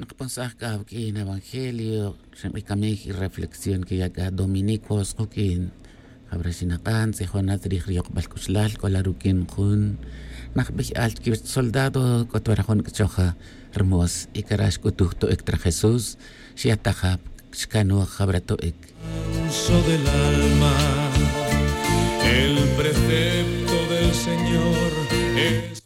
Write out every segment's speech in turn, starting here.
Nakaponsahkab kin evangelio, xemikami reflexión que yaga dominicos kukin, habrasinakan se jonat riok balkuslal kolarukin kun, nakbih alt kibit soldado kotwarajon kchoja hermos ikarash kutuhto ektra Jesús, shiatajab shkanu habrato ek. Del alma, el precepto del Señor es.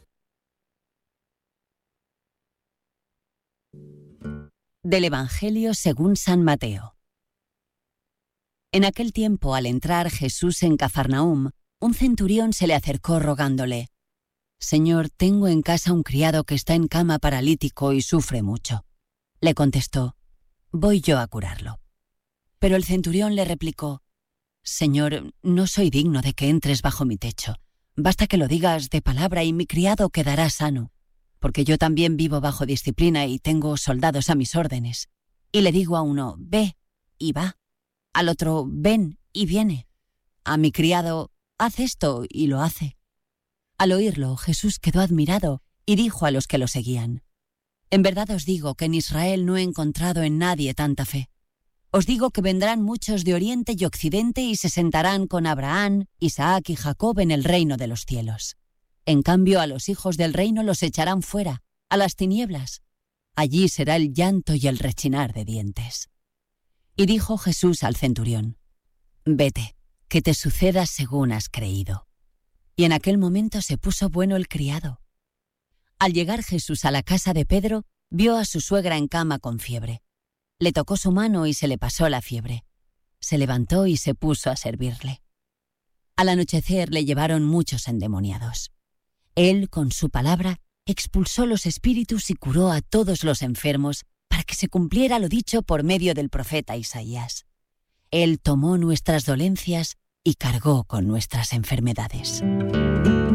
Del Evangelio según San Mateo. En aquel tiempo, al entrar Jesús en Cafarnaúm, un centurión se le acercó rogándole: «Señor, tengo en casa un criado que está en cama paralítico y sufre mucho». Le contestó: «Voy yo a curarlo». Pero el centurión le replicó: «Señor, no soy digno de que entres bajo mi techo. Basta que lo digas de palabra y mi criado quedará sano. Porque yo también vivo bajo disciplina y tengo soldados a mis órdenes. Y le digo a uno, ve, y va. Al otro, ven, y viene. A mi criado, haz esto, y lo hace». Al oírlo, Jesús quedó admirado y dijo a los que lo seguían: «En verdad os digo que en Israel no he encontrado en nadie tanta fe. Os digo que vendrán muchos de oriente y occidente y se sentarán con Abraham, Isaac y Jacob en el reino de los cielos. En cambio, a los hijos del reino los echarán fuera, a las tinieblas. Allí será el llanto y el rechinar de dientes». Y dijo Jesús al centurión: «Vete, que te suceda según has creído». Y en aquel momento se puso bueno el criado. Al llegar Jesús a la casa de Pedro, vio a su suegra en cama con fiebre. Le tocó su mano y se le pasó la fiebre. Se levantó y se puso a servirle. Al anochecer le llevaron muchos endemoniados. Él, con su palabra, expulsó los espíritus y curó a todos los enfermos para que se cumpliera lo dicho por medio del profeta Isaías. Él tomó nuestras dolencias y cargó con nuestras enfermedades.